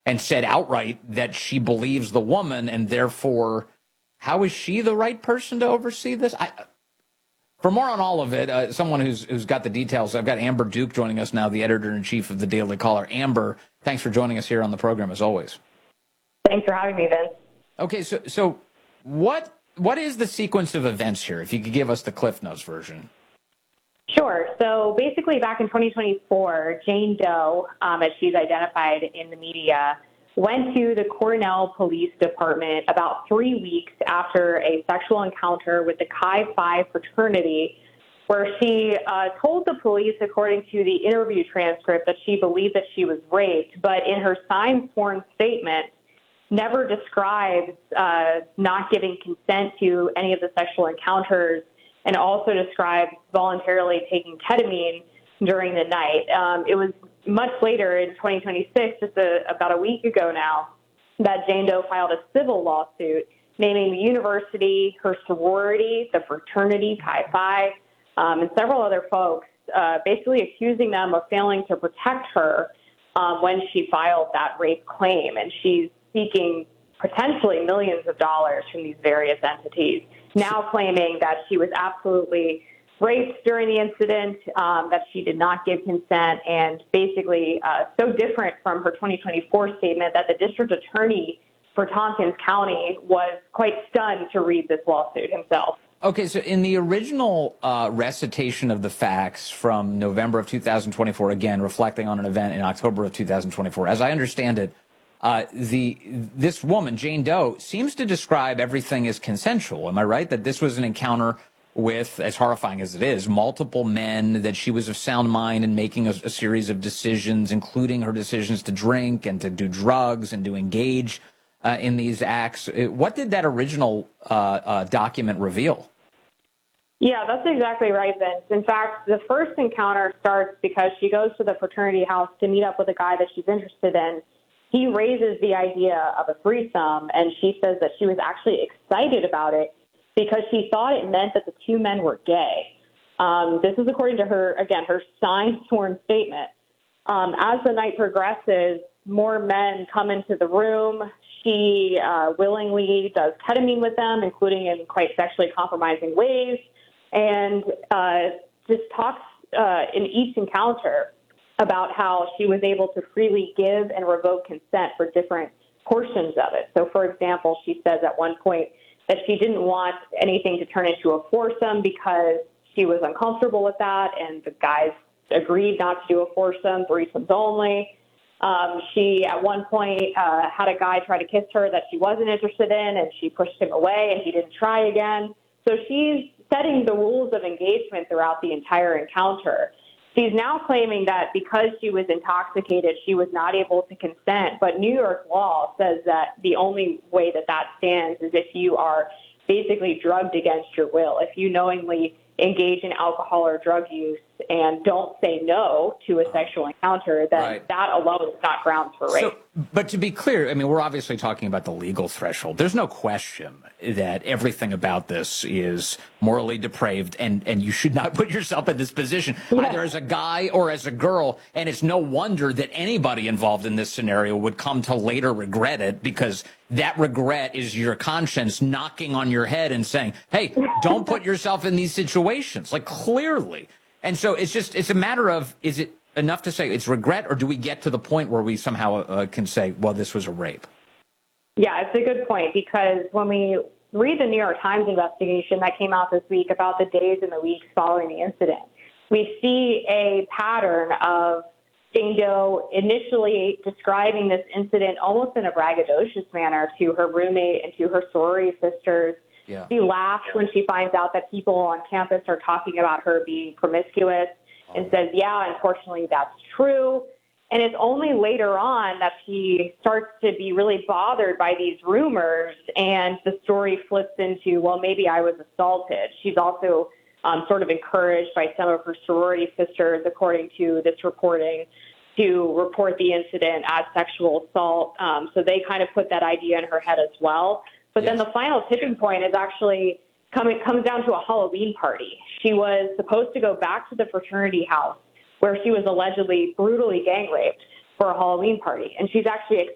and said outright that she believes the woman, and therefore, how is she the right person to oversee this? For more on all of it, someone who's got the details, I've got Amber Duke joining us now, the editor-in-chief of the Daily Caller. Amber, thanks for joining us here on the program, as always. Thanks for having me, Vince. Okay, so what is the sequence of events here, if you could give us the Cliff Notes version? Sure. So basically back in 2024, Jane Doe, as she's identified in the media, went to the Cornell Police Department about 3 weeks after a sexual encounter with the Chi Phi fraternity, where she told the police, according to the interview transcript, that she believed that she was raped, but in her signed sworn statement, never describes not giving consent to any of the sexual encounters, and also describes voluntarily taking ketamine during the night. It was much later in 2026, just about a week ago now, that Jane Doe filed a civil lawsuit naming the university, her sorority, the fraternity, Chi Phi, and several other folks, basically accusing them of failing to protect her when she filed that rape claim. And she's seeking potentially millions of dollars from these various entities, now claiming that she was absolutely raped during the incident, that she did not give consent, and basically so different from her 2024 statement that the district attorney for Tompkins County was quite stunned to read this lawsuit himself. Okay, so in the original recitation of the facts from November of 2024, again, reflecting on an event in October of 2024, as I understand it, this woman, Jane Doe, seems to describe everything as consensual. Am I right? That this was an encounter with, as horrifying as it is, multiple men, that she was of sound mind and making a series of decisions, including her decisions to drink and to do drugs and to engage in these acts. What did that original document reveal? Yeah, that's exactly right, Vince. In fact, the first encounter starts because she goes to the fraternity house to meet up with a guy that she's interested in. He raises the idea of a threesome, and she says that she was actually excited about it because she thought it meant that the two men were gay. This is according to her, again, her signed sworn statement. As the night progresses, more men come into the room. She willingly does ketamine with them, including in quite sexually compromising ways, and just talks in each encounter about how she was able to freely give and revoke consent for different portions of it. So, for example, she says at one point that she didn't want anything to turn into a foursome because she was uncomfortable with that, and the guys agreed not to do a foursome, threesomes only. She, at one point, had a guy try to kiss her that she wasn't interested in, and she pushed him away, and he didn't try again. So she's setting the rules of engagement throughout the entire encounter. She's now claiming that because she was intoxicated, she was not able to consent. But New York law says that the only way that that stands is if you are basically drugged against your will. If you knowingly engage in alcohol or drug use and don't say no to a sexual encounter, then that alone is not grounds for rape. But to be clear, I mean, we're obviously talking about the legal threshold. There's no question that everything about this is morally depraved, and you should not put yourself in this position, either as a guy or as a girl. And it's no wonder that anybody involved in this scenario would come to later regret it, because that regret is your conscience knocking on your head and saying, hey, don't put yourself in these situations, like, clearly. And so it's a matter of, is it enough to say it's regret, or do we get to the point where we somehow can say, well, this was a rape? Yeah, it's a good point, because when we read the New York Times investigation that came out this week about the days and the weeks following the incident, we see a pattern of Jane Doe initially describing this incident almost in a braggadocious manner to her roommate and to her sorority sisters. Yeah. She laughs when she finds out that people on campus are talking about her being promiscuous and says, yeah, unfortunately, that's true. And it's only later on that she starts to be really bothered by these rumors, and the story flips into, well, maybe I was assaulted. She's also sort of encouraged by some of her sorority sisters, according to this reporting, to report the incident as sexual assault. So they kind of put that idea in her head as well. But then the final tipping point is actually comes down to a Halloween party. She was supposed to go back to the fraternity house where she was allegedly brutally gang raped for a Halloween party. And she's actually